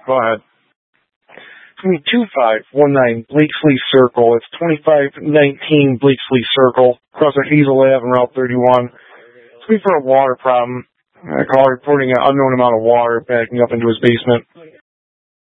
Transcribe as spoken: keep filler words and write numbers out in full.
Go ahead. two five one nine Blakesley Circle. It's twenty-five nineteen Blakesley Circle, across of Hazel Ave and Route thirty-one. It's me for a water problem. I call reporting an unknown amount of water backing up into his basement.